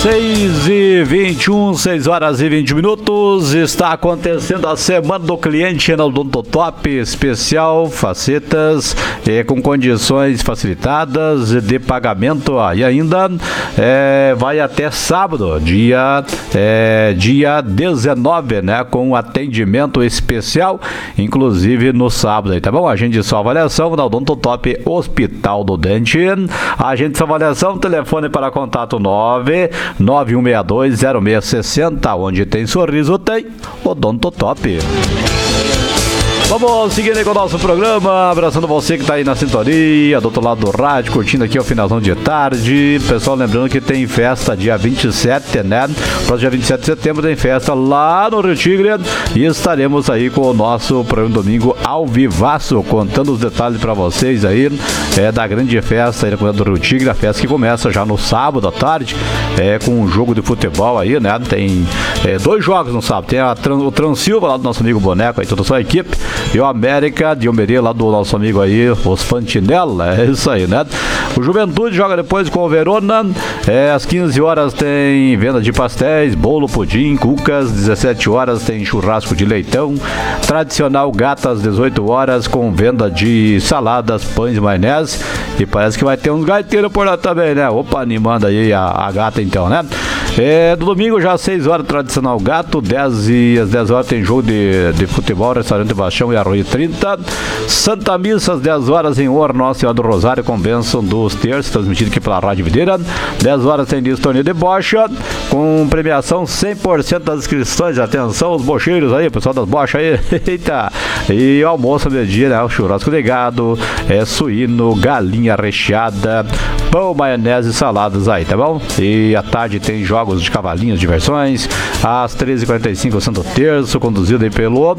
6h21, 6 horas e 20 minutos. Está acontecendo a Semana do Cliente na Odontotop, especial facetas com condições facilitadas de pagamento. E ainda vai até sábado, dia 19, né? Com atendimento especial, inclusive no sábado, aí, tá bom? Agende sua avaliação na Odontotop Hospital do Dente. Agende sua avaliação, telefone para contato 991620660, onde tem sorriso, tem Odontotop. Vamos seguir aí com o nosso programa, abraçando você que está aí na sintonia, do outro lado do rádio, curtindo aqui o finalzão de tarde. Pessoal, lembrando que tem festa dia 27, né? Próximo dia 27 de setembro tem festa lá no Rio Tigre e estaremos aí com o nosso programa domingo ao vivaço, contando os detalhes para vocês aí da grande festa aí na comunidade do Rio Tigre, a festa que começa já no sábado à tarde, com um jogo de futebol aí, né? Tem 2 jogos no sábado, tem o Transilva lá do nosso amigo Boneco, aí toda a sua equipe, e o América de Almeria, lá do nosso amigo aí, os Fantinella, é isso aí, né? O Juventude joga depois com o Verona, às 15 horas tem venda de pastéis, bolo, pudim, cucas, 17 horas tem churrasco de leitão, tradicional Gata às 18 horas com venda de saladas, pães e maionese, e parece que vai ter uns gaiteiros por lá também, né? Opa, animando aí a Gata então, né? No domingo já às 6 horas, tradicional Gato, às 10 horas tem jogo de futebol, restaurante Baixão e Arroio 30. Santa Missa às 10 horas em Ouro Nossa Senhora do Rosário com bênção dos terços, transmitido aqui pela Rádio Videira. 10 horas tem torneio de bocha com premiação 100% das inscrições. Atenção os bocheiros aí, pessoal das bochas aí. Eita! E almoço meio-dia, né? O churrasco de gado, suíno, galinha recheada, pão, maionese e saladas aí, tá bom? E à tarde tem jogos de cavalinhos, diversões. Às 13h45 o Santo Terço, conduzido aí pelo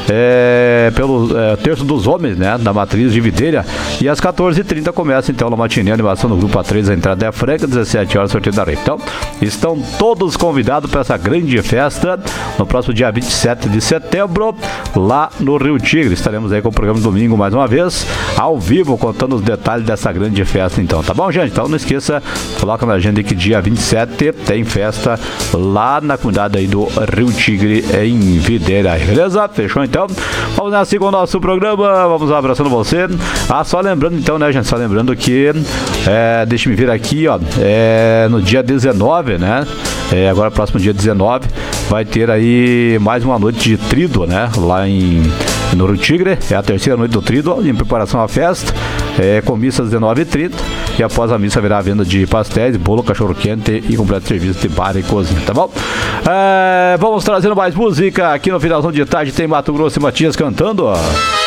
Terço dos Homens, né? Da Matriz de Videira. E às 14h30 começa então a matinê, a animação do grupo A3, a entrada é franca, 17 horas, sorteio da rede. Então, estão todos convidados para essa grande festa no próximo dia 27 de setembro, lá no Rio Tigre. Estaremos aí com o programa domingo mais uma vez, ao vivo, contando os detalhes dessa grande festa, então, tá bom, gente? Então não esqueça, coloca na agenda que dia 27 tem festa lá na comunidade aí do Rio Tigre, em Videira, beleza? Fechou então? Vamos assim com o nosso programa, vamos abraçando você. Só lembrando então, né, gente? Só lembrando que, deixa me vir aqui, ó, no dia 19, né? Agora próximo dia 19, vai ter aí mais uma noite de tríduo, né? Lá no Rio Tigre, é a terceira noite do tríduo, em preparação à festa, com missa às 19h30, e após a missa haverá a venda de pastéis, bolo, cachorro-quente e completo serviço de bar e cozinha, tá bom? Vamos trazendo mais música aqui no finalzão de tarde, tem Mato Grosso e Matias cantando, ó.